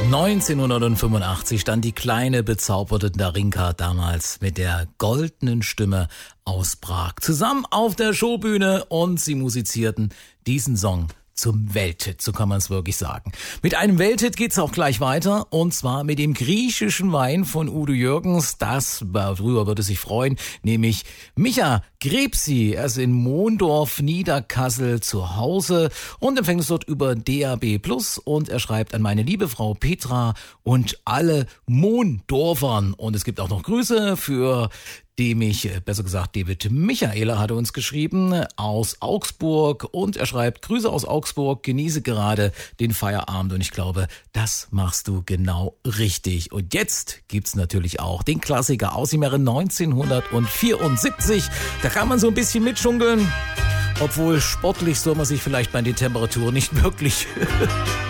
1985 stand die kleine, bezauberte Darinka damals mit der goldenen Stimme aus Prag zusammen auf der Showbühne und sie musizierten diesen Song zum Welthit, so kann man es wirklich sagen. Mit einem Welthit geht's auch gleich weiter und zwar mit dem griechischen Wein von Udo Jürgens. Darüber würde sich freuen, nämlich Micha Grepsi. Er ist in Mondorf, Niederkassel zu Hause und empfängt es dort über DAB+ und er schreibt an meine liebe Frau Petra und alle Mondorfern. Und es gibt auch noch Grüße für besser gesagt, David Michaela hatte uns geschrieben aus Augsburg und er schreibt, Grüße aus Augsburg, genieße gerade den Feierabend und ich glaube, das machst du genau richtig. Und jetzt gibt's natürlich auch den Klassiker aus dem Jahre 1974. Da kann man so ein bisschen mitschunkeln, obwohl sportlich soll man sich vielleicht bei den Temperaturen nicht wirklich